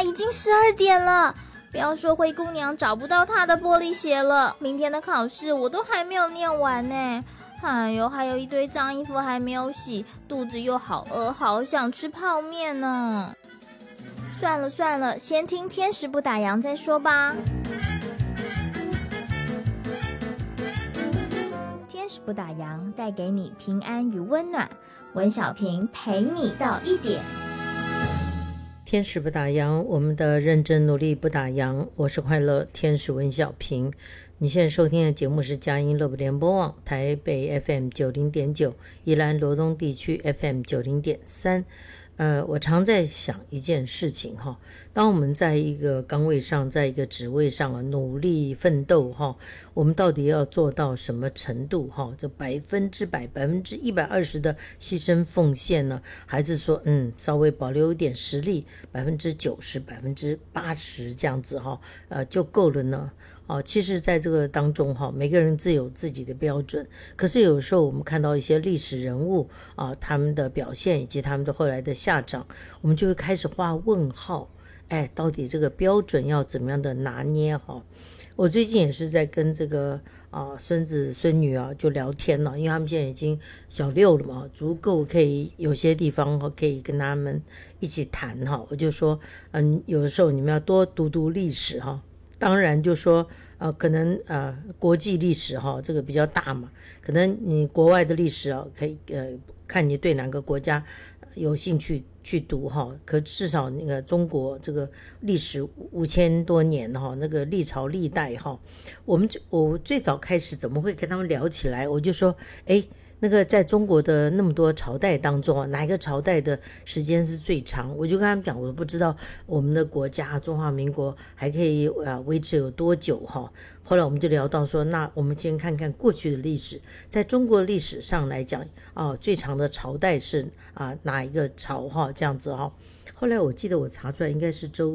已经12点了，不要说灰姑娘找不到她的玻璃鞋了，明天的考试我都还没有念完呢。哎呦，还有一堆脏衣服还没有洗，肚子又好饿，好想吃泡面呢。算了算了，先听天使不打烊再说吧。天使不打烊，带给你平安与温暖。文小平陪你到1点。 天使不打烊，我们的认真努力不打烊。我是快乐天使文小平。你现在收听的节目是佳音乐播联播网台北 FM90.9， 宜兰罗东地区 FM90.3。我常在想一件事情哈，当我们在一个岗位上，在一个职位上努力奋斗哈，我们到底要做到什么程度哈？这100%、120%的牺牲奉献呢？还是说稍微保留一点实力，90%、80%这样子哈，就够了呢？其实在这个当中每个人自有自己的标准，可是有时候我们看到一些历史人物他们的表现以及他们的后来的下场，我们就会开始画问号，到底这个标准要怎么样的拿捏我最近也是在跟这个孙子孙女就聊天了，因为他们现在已经小6了嘛，足够可以有些地方可以跟他们一起谈我就说有的时候你们要多读历史当然就说可能国际历史这个比较大嘛，可能你国外的历史可以看你对哪个国家有兴趣去读可至少那个中国这个历史5000多年那个历朝历代我最早开始怎么会跟他们聊起来，我就说那个在中国的那么多朝代当中哪一个朝代的时间是最长？我就跟他们讲，我不知道我们的国家中华民国还可以维持有多久后来我们就聊到说，那我们先看看过去的历史，在中国历史上来讲最长的朝代是哪一个朝这样子后来我记得我查出来应该是周